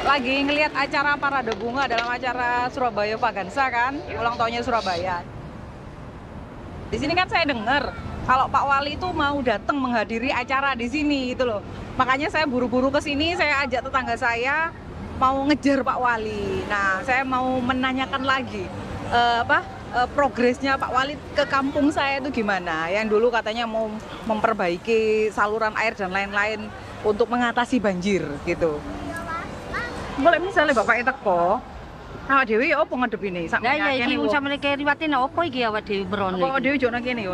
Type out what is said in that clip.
lagi ngelihat acara parade bunga dalam acara Surabaya Vagansa kan, ulang tahunnya Surabaya. Di sini kan saya dengar kalau Pak Wali itu mau datang menghadiri acara di sini gitu loh. Makanya saya buru-buru ke sini, saya ajak tetangga saya mau ngejar Pak Wali. Nah, saya mau menanyakan lagi progresnya Pak Wali ke kampung saya itu gimana. Yang dulu katanya mau memperbaiki saluran air dan lain-lain untuk mengatasi banjir gitu. Boleh misalnya Bapak teko, awak dhewe ya opo ngadep ini? Lah ya iki wong sampe riwate napa iki awak dhewe mbrono. Kok dhewe jono kene yo.